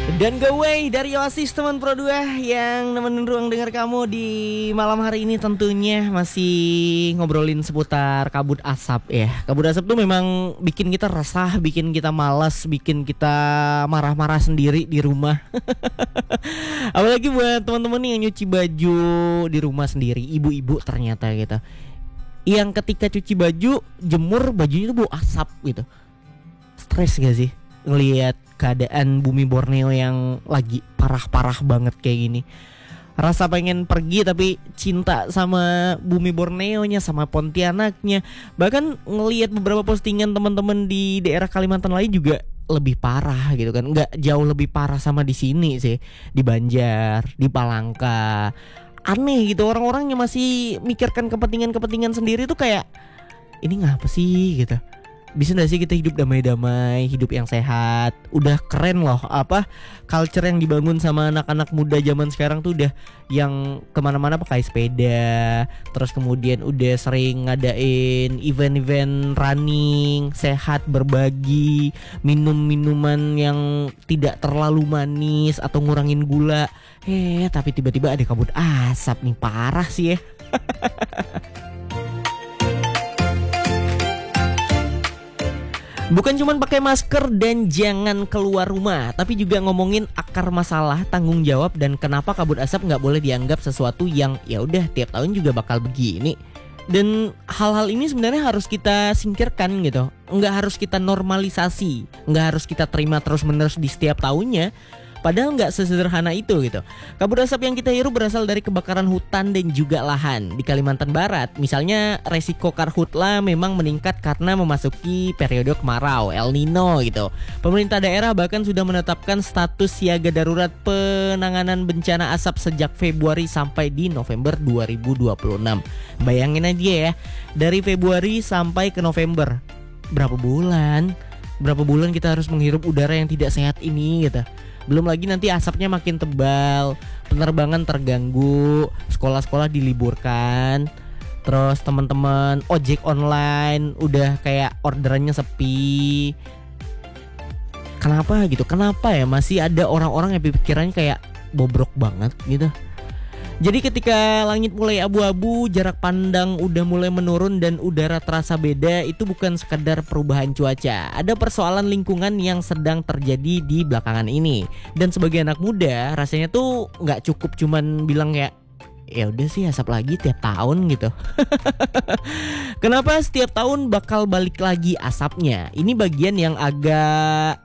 Dan Go Away dari Oasis teman Pro 2 yang nemenin ruang dengar kamu di malam hari ini tentunya masih ngobrolin seputar kabut asap ya. Kabut asap tuh memang bikin kita resah, bikin kita malas, bikin kita marah-marah sendiri di rumah. Apalagi buat teman-teman yang nyuci baju di rumah sendiri, ibu-ibu ternyata gitu. Yang ketika cuci baju, jemur bajunya tuh bau asap gitu. Stres gak sih ngelihat keadaan bumi Borneo yang lagi parah-parah banget kayak gini? Rasa pengen pergi tapi cinta sama bumi Borneonya, sama Pontianaknya. Bahkan ngelihat beberapa postingan teman-teman di daerah Kalimantan lain juga lebih parah gitu kan. Nggak jauh lebih parah sama di sini sih, di Banjar, di Palangka. Aneh gitu, orang-orang yang masih mikirkan kepentingan-kepentingan sendiri tuh kayak, ini ngapa sih gitu. Bisa gak sih kita hidup damai-damai, hidup yang sehat? Udah keren loh apa culture yang dibangun sama anak-anak muda zaman sekarang tuh udah yang kemana-mana pakai sepeda. Terus kemudian udah sering ngadain event-event running, sehat, berbagi, minum minuman yang tidak terlalu manis atau ngurangin gula. Tapi tiba-tiba ada kabut asap nih, parah sih ya. Bukan cuma pakai masker dan jangan keluar rumah, tapi juga ngomongin akar masalah, tanggung jawab, dan kenapa kabut asap nggak boleh dianggap sesuatu yang ya udah tiap tahun juga bakal begini. Dan hal-hal ini sebenarnya harus kita singkirkan gitu, nggak harus kita normalisasi, nggak harus kita terima terus-menerus di setiap tahunnya. Padahal nggak sesederhana itu gitu. Kabut asap yang kita hirup berasal dari kebakaran hutan dan juga lahan. Di Kalimantan Barat misalnya resiko karhutla memang meningkat karena memasuki periode kemarau, El Nino gitu. Pemerintah daerah bahkan sudah menetapkan status siaga darurat penanganan bencana asap sejak Februari sampai di November 2026. Bayangin aja ya, dari Februari sampai ke November, berapa bulan kita harus menghirup udara yang tidak sehat ini gitu. Belum lagi nanti asapnya makin tebal, penerbangan terganggu, sekolah-sekolah diliburkan. Terus teman-teman ojek online udah kayak orderannya sepi. Kenapa gitu? Kenapa ya masih ada orang-orang yang pikirannya kayak bobrok banget gitu? Jadi ketika langit mulai abu-abu, jarak pandang udah mulai menurun dan udara terasa beda, itu bukan sekedar perubahan cuaca. Ada persoalan lingkungan yang sedang terjadi di belakangan ini. Dan sebagai anak muda, rasanya tuh nggak cukup cuman bilang ya udah sih asap lagi tiap tahun gitu. Kenapa setiap tahun bakal balik lagi asapnya? Ini bagian yang agak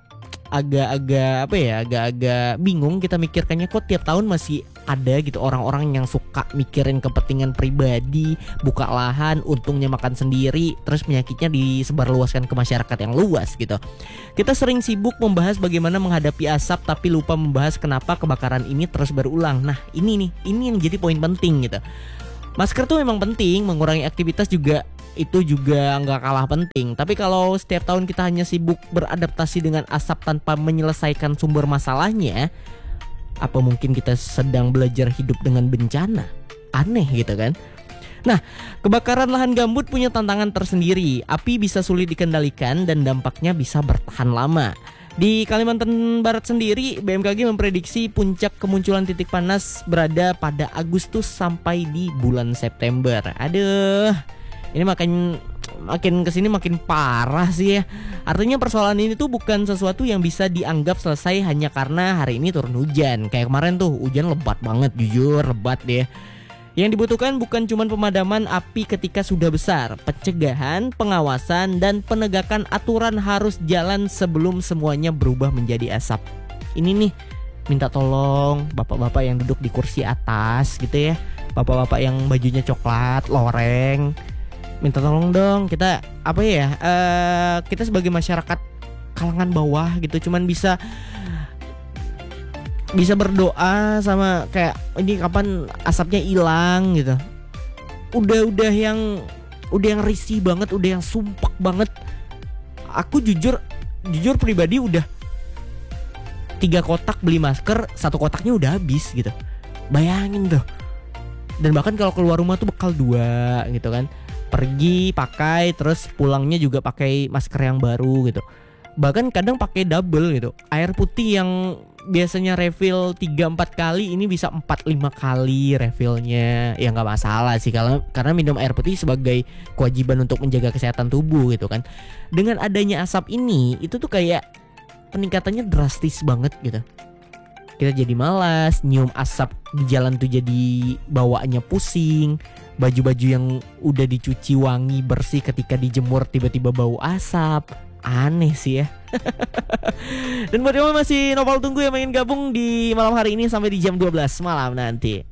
bingung kita mikirkannya, kok tiap tahun masih ada gitu orang-orang yang suka mikirin kepentingan pribadi, buka lahan, untungnya makan sendiri, terus penyakitnya disebarluaskan ke masyarakat yang luas gitu. Kita sering sibuk membahas bagaimana menghadapi asap tapi lupa membahas kenapa kebakaran ini terus berulang. Nah, ini yang jadi poin penting gitu. Masker tuh memang penting, mengurangi aktivitas juga itu juga nggak kalah penting. Tapi kalau setiap tahun kita hanya sibuk beradaptasi dengan asap tanpa menyelesaikan sumber masalahnya, apa mungkin kita sedang belajar hidup dengan bencana? Aneh gitu kan. Nah, kebakaran lahan gambut punya tantangan tersendiri. Api bisa sulit dikendalikan dan dampaknya bisa bertahan lama. Di Kalimantan Barat sendiri, BMKG memprediksi puncak kemunculan titik panas berada pada Agustus sampai di bulan September. Aduh, ini makin kesini makin parah sih ya. Artinya persoalan ini tuh bukan sesuatu yang bisa dianggap selesai hanya karena hari ini turun hujan. Kayak kemarin tuh hujan lebat banget, jujur lebat deh. Yang dibutuhkan bukan cuma pemadaman api ketika sudah besar, pencegahan, pengawasan, dan penegakan aturan harus jalan sebelum semuanya berubah menjadi asap. Ini nih, minta tolong bapak-bapak yang duduk di kursi atas gitu ya, bapak-bapak yang bajunya coklat, loreng, minta tolong dong, kita kita sebagai masyarakat kalangan bawah gitu cuman bisa berdoa sama kayak ini kapan asapnya hilang gitu. Udah yang risih banget, udah yang sumpek banget. Aku jujur pribadi udah 3 kotak beli masker, 1 kotaknya udah habis gitu. Bayangin tuh. Dan bahkan kalau keluar rumah tuh bekal 2 gitu kan. Pergi pakai, terus pulangnya juga pakai masker yang baru gitu. Bahkan kadang pakai double gitu. Air putih yang biasanya refill 3-4 kali, ini bisa 4-5 kali refillnya. Ya nggak masalah sih, karena minum air putih sebagai kewajiban untuk menjaga kesehatan tubuh gitu kan. Dengan adanya asap ini, itu tuh kayak peningkatannya drastis banget gitu. Kita jadi malas, nyium asap di jalan tuh jadi bawaannya pusing. Baju-baju yang udah dicuci wangi bersih ketika dijemur tiba-tiba bau asap. Aneh sih ya. Dan buat yang masih novel tunggu yang ingin gabung di malam hari ini sampai di jam 12 malam nanti.